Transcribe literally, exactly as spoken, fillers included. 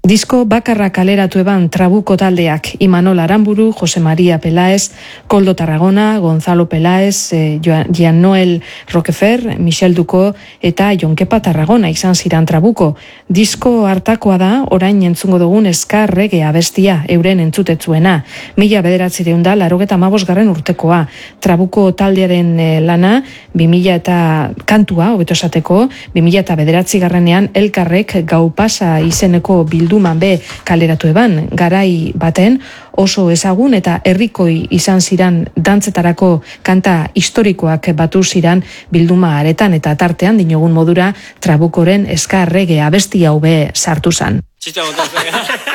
Disko bakarra kaleratu eban Trabuko taldeak, Imanol Aramburu, Jose Maria Pelaez, Koldo Tarragona, Gonzalo Pelaez, eh, Jean Noel Roquefer, Michel Duko eta Jonkepa Tarragona izan ziran Trabuko. Disko hartakoa da, orain entzungo dugun ska reggae abestia, euren entzutetzuena. Mila bederatzireun da, larogeta amabosgarren urtekoa. Trabuko taldearen eh, lana, bimila eta kantua, hobeto esateko, bimila eta bederatzigarrenean elkarrek gaupasa izeneko bildu be kaleratu eban, garai baten oso ezagun eta herrikoi izan ziran dantzetarako kanta historikoak batu ziran bilduma aretan eta tartean dinogun modura Trabukoren ska reggae abesti hau be sartu zan.